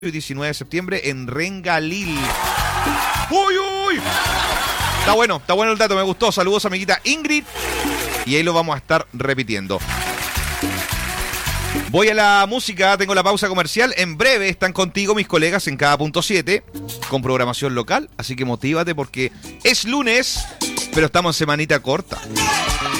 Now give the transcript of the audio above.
y 19 de septiembre en Rengalil. ¡Uy, uy! Está bueno el dato, me gustó. Saludos, amiguita Ingrid. Y ahí lo vamos a estar repitiendo. Voy a la música, tengo la pausa comercial. En breve están contigo mis colegas en cada punto 7 con programación local. Así que motívate porque es lunes, pero estamos en semanita corta.